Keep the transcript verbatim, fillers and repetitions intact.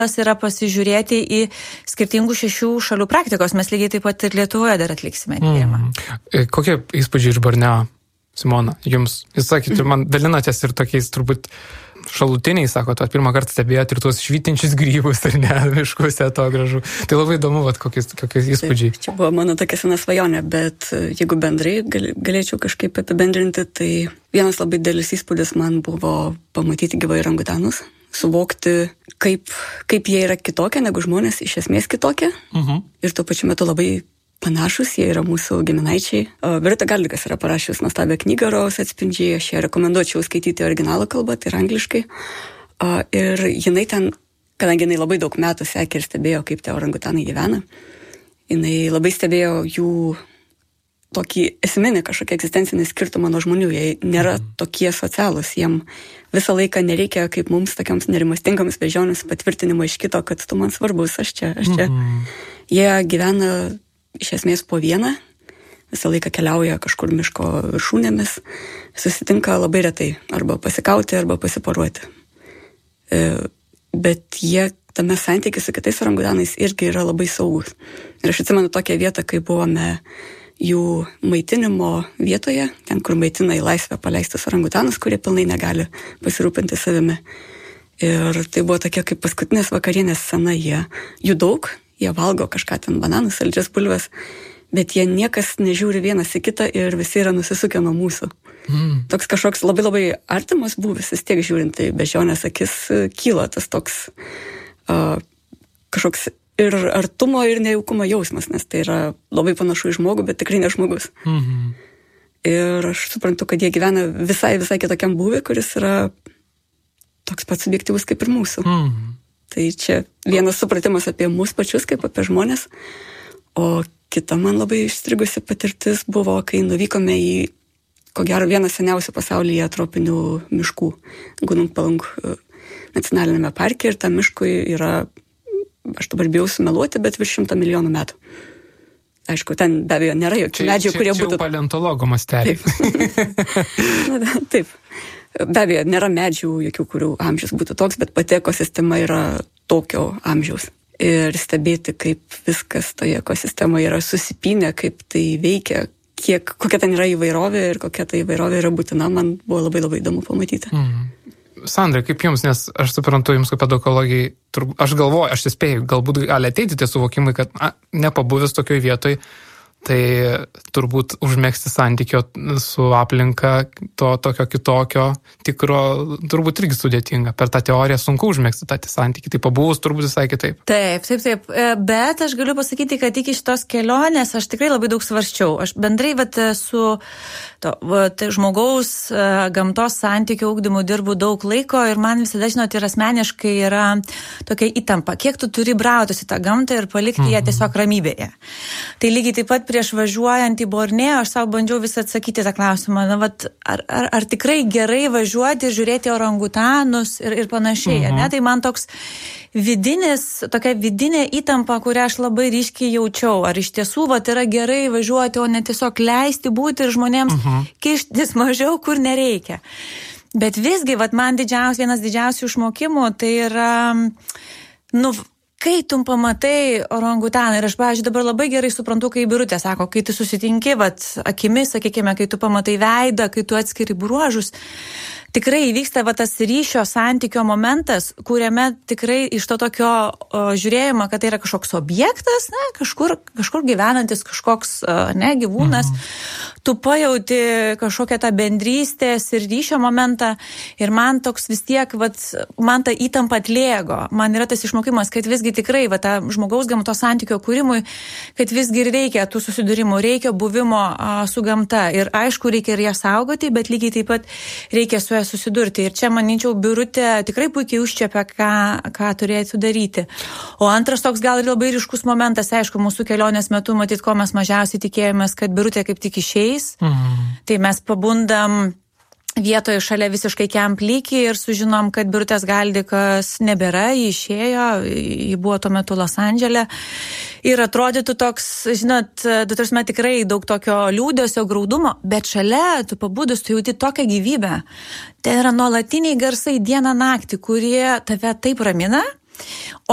yra pasižiūrėti į skirtingų šešių šalių praktikos. Mes lygiai taip pat ir Lietuvoje dar atliksime tyrimą. Mm. Kokie įspūdžiai iš Borneo, Simona, jums? Jūs sakėte, mm. man dalinatės ir tokiais turbūt šalutiniai, sako, tu pirmą kartą stebėjot ir tuos švytinčius grybus, ar ne, miškuose to gražu. Tai labai įdomu, vat, kokiais, kokiais įspūdžiai. Čia buvo mano tokia sena svajonė, bet jeigu bendrai gal, galėčiau kažkaip apibendrinti, tai vienas labai didelis įspūdis man buvo pamatyti gyvai orangutanus, suvokti, kaip, kaip jie yra kitokie negu žmonės, iš esmės kitokie. Uh-huh. Ir tuo pačiu metu labai panašus, jie yra mūsų giminaičiai. Birutė Galdikas yra parašius nuostabią knygą Rojaus atspindžiai, aš ją rekomenduočiau skaityti originalo kalbą, tai yra angliškai. Ir jinai ten, kadangi jinai labai daug metų sekė ir stebėjo, kaip tie orangutanai gyvena, jinai labai stebėjo jų tokį esminį kažkokį egzistencinį skirtumą nuo žmonių. Jie nėra tokie socialūs, jiem visą laiką nereikia, kaip mums, tokiams nerimastingoms bežionėms patvirtinimo iš kito, kad tu man svarbus, aš čia, aš čia. Mm-hmm. Jie gyvena iš esmės po vieną, visą laiką keliauja kažkur miško viršūnėmis, susitinka labai retai, arba pasikauti, arba pasiporuoti. E, bet jie tame santykiu su kitais orangutanais irgi yra labai saugus. Ir aš atsimenu tokią vietą, kai buvome jų maitinimo vietoje, ten, kur maitina į laisvę paleistus orangutanus, kurie pilnai negali pasirūpinti savimi. Ir tai buvo tokia kaip paskutinės vakarienės scena, jie, jų daug, jie valgo kažką ten, bananus, saldžias bulves, bet jie niekas nežiūri vienas į kitą ir visi yra nusisukę nuo mūsų. Mm. Toks kažkoks labai labai artimas būvis, vis tiek žiūrint, tai bežionės akis kyla tas toks uh, kažkoks ir artumo ir nejaukumo jausmas, nes tai yra labai panašu į žmogų, bet tikrai ne žmogus. Mhm. Ir aš suprantu, kad jie gyvena visai, visai kitokiam būvį, kuris yra toks pats subjektyvus kaip ir mūsų. Mhm. Tai čia vienas supratimas apie mus pačius, kaip apie žmonės, o kita man labai išstrigusi patirtis buvo, kai nuvykome į, ko gero, vieną seniausių pasaulyje tropinių miškų, Gunung Palung nacionalinėme parke, ir tam miškui yra, aš dabar bijau sumeluoti, bet virš šimto milijonų metų. Aišku, ten be abejo nėra jokių medžių, kurie būtų... Čia jau paleontologo mastelį. Taip. Taip. Be abejo, nėra medžių, jokių, kurių amžius būtų toks, bet pati ekosistema yra tokio amžiaus. Ir stebėti, kaip viskas toje ekosistemoje yra susipynę, kaip tai veikia, kiek, kokia ten yra įvairovė ir kokia ta įvairovė yra būtina, man buvo labai labai įdomu pamatyti. Mm. Sandra, kaip jums, nes aš suprantu, jums kaip pedagogai, aš galvoju, aš spėju, galbūt gali ateiti tie suvokimai, kad a, nepabuvęs tokioj vietoj, tai turbūt užmegzti santykio su aplinka, to tokio kitokio, tikro, turbūt irgi sudėtinga. Per tą teoriją sunku užmegzti tą santykį, tai pabuvus turbūt visai kitaip. Taip, taip, taip. Bet aš galiu pasakyti, kad iki šitos kelionės aš tikrai labai daug svarsčiau. Aš bendrai vat, su to, vat, žmogaus gamtos santykio ugdymu dirbu daug laiko ir man visada, žinot, ir asmeniškai yra tokia įtampa. Kiek tu turi brautis į tą gamtą ir palikti mhm. ją tiesiog ramybėje. Tai lygiai taip pat prieš važiuojant į Borneo, aš savo bandžiau visą atsakyti tą klausimą, na, vat, ar, ar, ar tikrai gerai važiuoti ir žiūrėti orangutanus ir, ir panašiai, uh-huh. ne? Tai man toks vidinis, tokia vidinė įtampa, kurią aš labai ryškiai jaučiau, ar iš tiesų vat, yra gerai važiuoti, o ne tiesiog leisti būti ir žmonėms uh-huh. kištis mažiau, kur nereikia. Bet visgi, vat, man didžiaus, vienas didžiausių išmokimų, tai yra, nu, kai tu pamatai orangutaną, ir aš, pavyzdžiui, dabar labai gerai suprantu, kai Birutė sako, kai tu susitinki, vat, akimis, sakykime, kai tu pamatai veidą, kai tu atskiri bruožus, tikrai įvyksta va, tas ryšio santykio momentas, kuriame tikrai iš to tokio o, žiūrėjimo, kad tai yra kažkoks objektas, ne, kažkur, kažkur gyvenantis kažkoks ne, gyvūnas, mhm. tu pajauti kažkokią tą bendrystės ir ryšio momentą ir man toks vis tiek, vat, man ta įtampa atlėgo. Man yra tas išmokimas, kad visgi tikrai va, ta žmogaus gamtos santykio kūrimui, kad visgi reikia tų susidūrimų, reikia buvimo a, su gamta. Ir aišku, reikia ir ją saugoti, bet lygiai taip pat reikia su ją susidurti. Ir čia, manyčiau, Birutė tikrai puikiai užčiapia, ką, ką turėtų daryti. O antras toks gal ir labai ryškus momentas, aišku, mūsų kelionės metu, matyt, ko mes mažiausiai tikėjomės, kad Birutė kaip tik išeis. Mhm. Tai mes pabundam vietoje šalia visiškai Camp Leakey ir sužinom, kad Birutės Galdikas nebėra, jį išėjo, jį buvo tuo metu Los Andžele. Ir atrodytų toks, žinot, du tarsi tikrai daug tokio liūdesio, graudumo, bet šalia tu pabudus, tu jauti tokią gyvybę. Tai yra nuolatiniai garsai dieną naktį, kurie tave taip ramina.